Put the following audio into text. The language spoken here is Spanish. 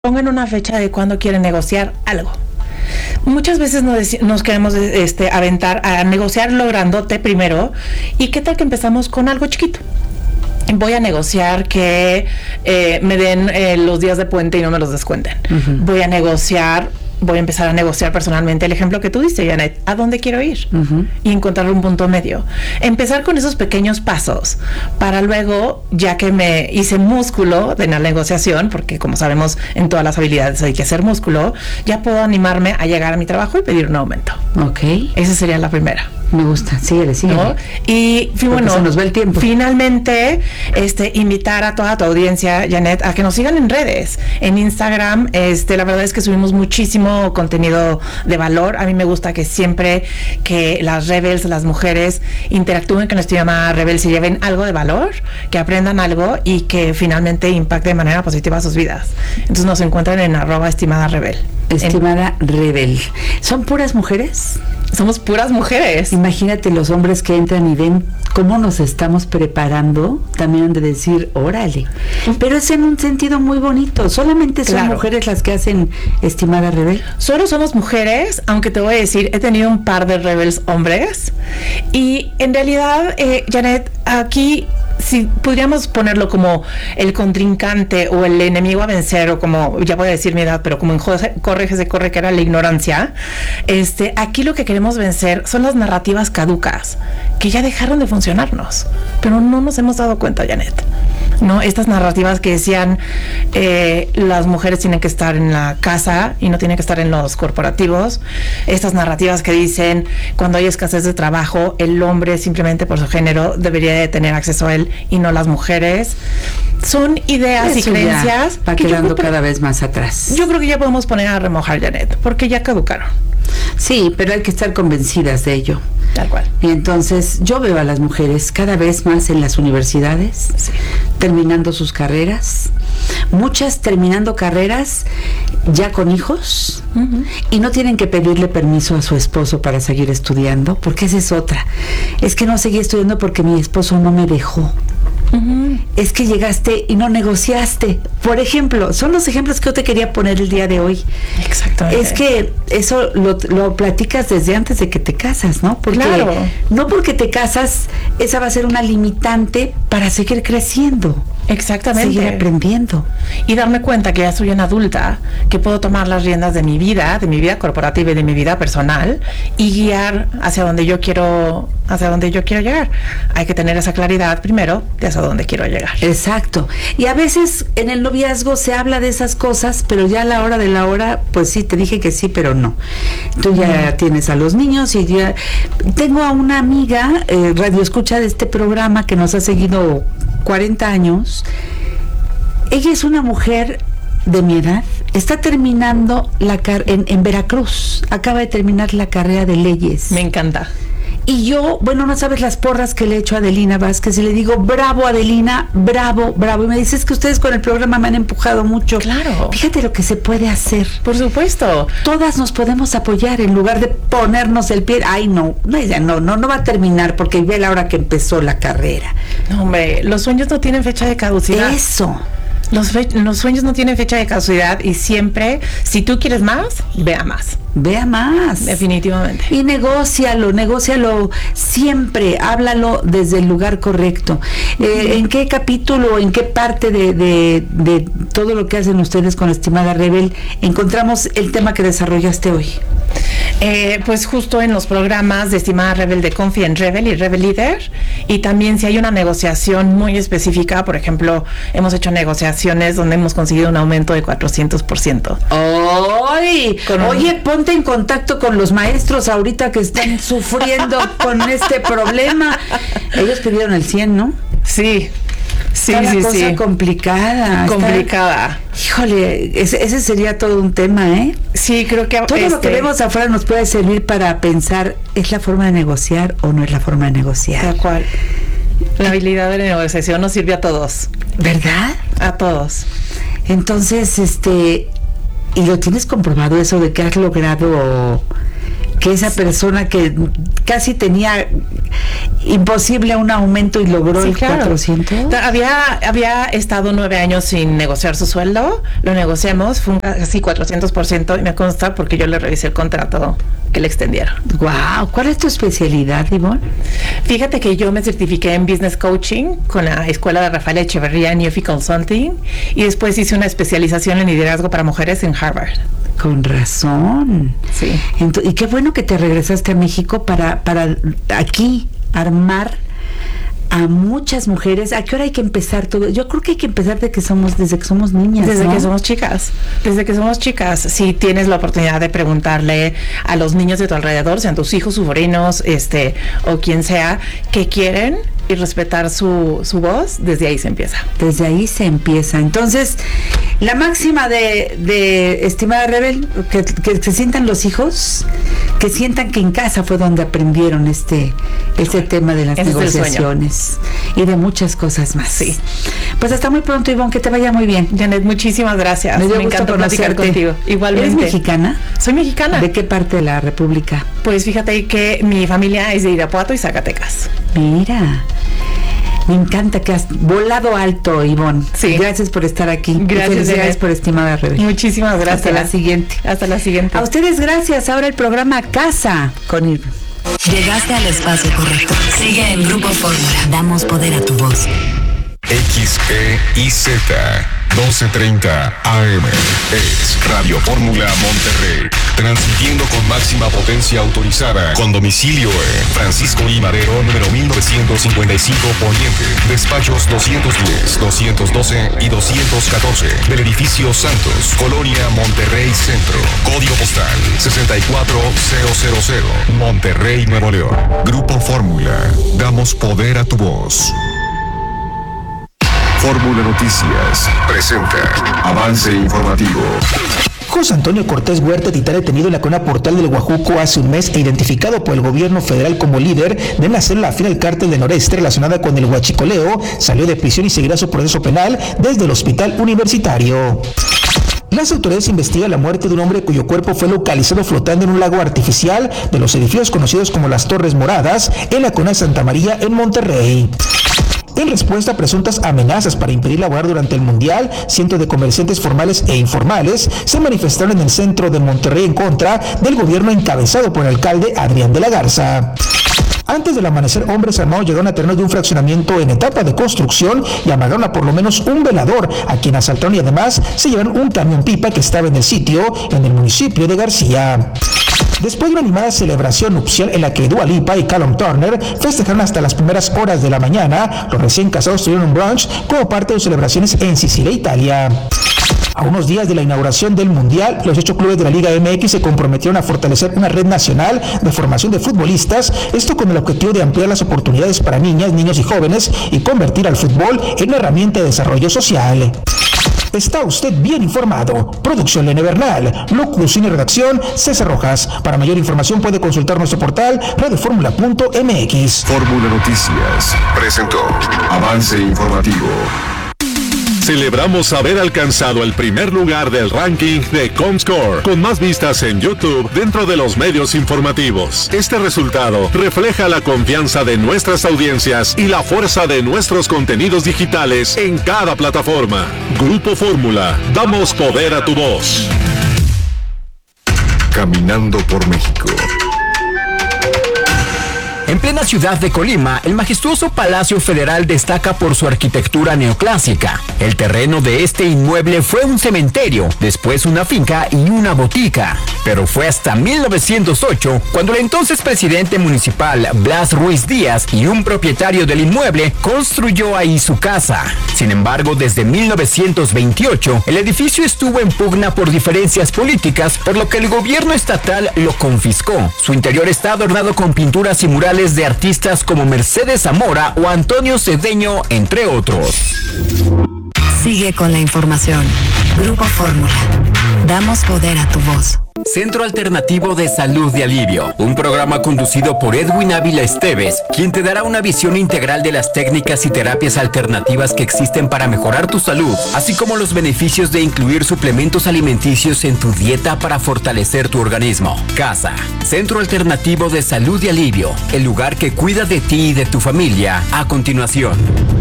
pongan una fecha de cuándo quieren negociar algo. Muchas veces nos queremos aventar a negociar lo grandote primero, y qué tal que empezamos con algo chiquito. Voy a negociar que me den los días de puente y no me los descuenten. Uh-huh. Voy a empezar a negociar personalmente el ejemplo que tú diste, Janet, a dónde quiero ir, uh-huh, y encontrar un punto medio. Empezar con esos pequeños pasos para luego, ya que me hice músculo de la negociación, porque como sabemos en todas las habilidades hay que hacer músculo, ya puedo animarme a llegar a mi trabajo y pedir un aumento. Ok. Esa sería la primera. Me gusta, síguele. ¿No? Y bueno, se nos va el tiempo. Finalmente, invitar a toda tu audiencia, Janet, a que nos sigan en redes. En Instagram, la verdad es que subimos muchísimo contenido de valor. A mí me gusta que siempre que las rebels, las mujeres, interactúen con nuestra llamada rebel, se lleven algo de valor, que aprendan algo y que finalmente impacte de manera positiva sus vidas. Entonces nos encuentran en @estimadarrebel. Estimada Rebel. ¿Son puras mujeres? Somos puras mujeres. Imagínate los hombres que entran y ven cómo nos estamos preparando, también han de decir, órale. Pero es en un sentido muy bonito. ¿Solamente son mujeres las que hacen Estimada Rebel? Solo somos mujeres, aunque te voy a decir, he tenido un par de rebels hombres. Y en realidad, Janet, aquí si podríamos ponerlo como el contrincante o el enemigo a vencer, o como, ya voy a decir mi edad, pero como en Corre, que era la ignorancia, aquí lo que queremos vencer son las narrativas caducas, que ya dejaron de funcionarnos, pero no nos hemos dado cuenta, Janet. ¿No? Estas narrativas que decían las mujeres tienen que estar en la casa y no tienen que estar en los corporativos. Estas narrativas que dicen cuando hay escasez de trabajo, el hombre simplemente por su género debería de tener acceso a él y no las mujeres. Son ideas y creencias va quedando cada vez más atrás. Yo creo que ya podemos poner a remojar, Janet, porque ya caducaron. Sí, pero hay que estar convencidas de ello. Tal cual. Y entonces yo veo a las mujeres cada vez más en las universidades, sí, terminando sus carreras, muchas terminando carreras ya con hijos, uh-huh, y no tienen que pedirle permiso a su esposo para seguir estudiando, porque esa es otra. Es que no seguí estudiando porque mi esposo no me dejó. Uh-huh. Es que llegaste y no negociaste. Por ejemplo, son los ejemplos que yo te quería poner el día de hoy. Exactamente. Es que eso lo platicas desde antes de que te casas, ¿no? Porque claro. No porque te casas, esa va a ser una limitante para seguir creciendo. Exactamente. Seguir aprendiendo. Y darme cuenta que ya soy una adulta, que puedo tomar las riendas de mi vida corporativa y de mi vida personal, y guiar hacia donde yo quiero llegar. Hay que tener esa claridad primero de hacia dónde quiero llegar. Exacto. Y a veces en el noviazgo se habla de esas cosas, pero ya a la hora de la hora, pues sí, te dije que sí, pero no. Tú ya tienes a los niños y ya... Tengo a una amiga, radioescucha de este programa, que nos ha seguido 40 años. Ella es una mujer de mi edad, está terminando en Veracruz, acaba de terminar la carrera de leyes. Me encanta. Y yo, bueno, no sabes las porras que le he hecho a Adelina Vázquez, y le digo, bravo Adelina, bravo, bravo. Y me dice, es que ustedes con el programa me han empujado mucho. Claro. Fíjate lo que se puede hacer. Por supuesto. Todas nos podemos apoyar en lugar de ponernos el pie. Ay, no va a terminar porque ve la hora que empezó la carrera. No, hombre, los sueños no tienen fecha de caducidad. Eso. Los sueños no tienen fecha de caducidad, y siempre, si tú quieres más, vea más. Vea más. Definitivamente. Y negócialo siempre, háblalo desde el lugar correcto. ¿En qué capítulo, en qué parte de todo lo que hacen ustedes con Estimada Rebel encontramos el tema que desarrollaste hoy? Pues justo en los programas de Estimada Rebel de Confident Rebel y Rebel Leader, y también si hay una negociación muy específica, por ejemplo, hemos hecho negociaciones donde hemos conseguido un aumento de 400%. ¡Ay! Oye, ponte en contacto con los maestros ahorita que están sufriendo con este problema. Ellos pidieron el 100, ¿no? Sí. Sí, está sí, la cosa sí. Complicada. Híjole, ese sería todo un tema, ¿eh? Sí, creo que... Todo lo que vemos afuera nos puede servir para pensar, ¿es la forma de negociar o no es la forma de negociar? Tal cual. La habilidad de negociación nos sirve a todos. ¿Verdad? A todos. Entonces, y lo tienes comprobado eso de que has logrado que esa persona que casi tenía imposible un aumento y logró el 400. Había estado 9 años sin negociar su sueldo, lo negociamos, fue casi 400%, y me consta porque yo le revisé el contrato que le extendieron. Wow, ¿cuál es tu especialidad, Ivonne? Fíjate que yo me certifiqué en Business Coaching con la escuela de Rafael Echeverría en UFI Consulting, y después hice una especialización en liderazgo para mujeres en Harvard. Con razón. Sí. Y qué bueno que te regresaste a México para aquí armar a muchas mujeres. ¿A qué hora hay que empezar todo? Yo creo que hay que empezar desde que somos niñas. Desde ¿no? que somos chicas. Desde que somos chicas. Si tienes la oportunidad de preguntarle a los niños de tu alrededor, sean tus hijos, sobrinos, o quien sea, qué quieren, y respetar su voz, desde ahí se empieza. Desde ahí se empieza. Entonces, la máxima de estimada Rebel, que se sientan los hijos, que sientan que en casa fue donde aprendieron este tema de las negociaciones y de muchas cosas más. Sí. Pues hasta muy pronto, Ivonne, que te vaya muy bien. Janet, muchísimas gracias. Me encanta platicar contigo. Igualmente. ¿Eres mexicana? Soy mexicana. ¿De qué parte de la República? Pues fíjate que mi familia es de Irapuato y Zacatecas. Mira, me encanta que has volado alto, Ivonne. Sí. Gracias por estar aquí. Gracias, Felicidades por estimada Rebel. Muchísimas gracias. Hasta la siguiente. Hasta la siguiente. A ustedes gracias. Ahora el programa Casa con Ivonne. Llegaste al espacio correcto. Sigue en Grupo Fórmula. Damos poder a tu voz. XEIZ 1230 AM es Radio Fórmula Monterrey, transmitiendo con máxima potencia autorizada, con domicilio en Francisco I. Madero, número 1955 Poniente, despachos 210, 212 y 214 del edificio Santos, Colonia Monterrey Centro, código postal 64000, Monterrey, Nuevo León. Grupo Fórmula, damos poder a tu voz. Fórmula Noticias presenta avance informativo. José Antonio Cortés Huerta, titular detenido en la colonia Portal del Guajuco hace un mes e identificado por el gobierno federal como líder de una célula afín al cártel del Noreste relacionada con el huachicoleo, salió de prisión y seguirá su proceso penal desde el hospital universitario. Las autoridades investigan la muerte de un hombre cuyo cuerpo fue localizado flotando en un lago artificial de los edificios conocidos como las Torres Moradas en la colonia Santa María en Monterrey. En respuesta a presuntas amenazas para impedir laborar durante el Mundial, cientos de comerciantes formales e informales se manifestaron en el centro de Monterrey en contra del gobierno encabezado por el alcalde Adrián de la Garza. Antes del amanecer, hombres armados llegaron a terreno de un fraccionamiento en etapa de construcción y amagaron a por lo menos un velador, a quien asaltaron, y además se llevaron un camión pipa que estaba en el sitio, en el municipio de García. Después de una animada celebración nupcial en la que Dua Lipa y Callum Turner festejaron hasta las primeras horas de la mañana, los recién casados tuvieron un brunch como parte de sus celebraciones en Sicilia, Italia. A unos días de la inauguración del Mundial, los 8 clubes de la Liga MX se comprometieron a fortalecer una red nacional de formación de futbolistas, esto con el objetivo de ampliar las oportunidades para niñas, niños y jóvenes y convertir al fútbol en una herramienta de desarrollo social. Está usted bien informado. Producción Lene Bernal, locución y redacción César Rojas. Para mayor información puede consultar nuestro portal radioformula.mx. Fórmula Noticias presentó avance informativo. Celebramos haber alcanzado el primer lugar del ranking de Comscore, con más vistas en YouTube dentro de los medios informativos. Este resultado refleja la confianza de nuestras audiencias y la fuerza de nuestros contenidos digitales en cada plataforma. Grupo Fórmula, damos poder a tu voz. Caminando por México. En plena ciudad de Colima, el majestuoso Palacio Federal destaca por su arquitectura neoclásica. El terreno de este inmueble fue un cementerio, después una finca y una botica. Pero fue hasta 1908 cuando el entonces presidente municipal Blas Ruiz Díaz y un propietario del inmueble construyó ahí su casa. Sin embargo, desde 1928, el edificio estuvo en pugna por diferencias políticas, por lo que el gobierno estatal lo confiscó. Su interior está adornado con pinturas y murales de artistas como Mercedes Zamora o Antonio Cedeño, entre otros. Sigue con la información. Grupo Fórmula. Damos poder a tu voz. Centro Alternativo de Salud y Alivio, un programa conducido por Edwin Ávila Esteves, quien te dará una visión integral de las técnicas y terapias alternativas que existen para mejorar tu salud, así como los beneficios de incluir suplementos alimenticios en tu dieta para fortalecer tu organismo. CASA, Centro Alternativo de Salud y Alivio, el lugar que cuida de ti y de tu familia. A continuación.